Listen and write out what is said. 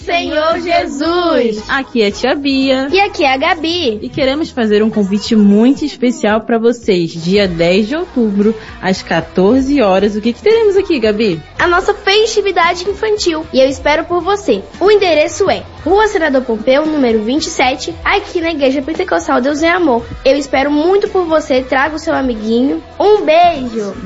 Senhor Jesus. Aqui é a tia Bia. E aqui é a Gabi. E queremos fazer um convite muito especial para vocês. Dia 10 de outubro, às 14 horas. O que teremos aqui, Gabi? A nossa festividade infantil. E eu espero por você. O endereço é Rua Senador Pompeu, número 27, aqui na Igreja Pentecostal Deus é Amor. Eu espero muito por você. Traga o seu amiguinho. Um beijo!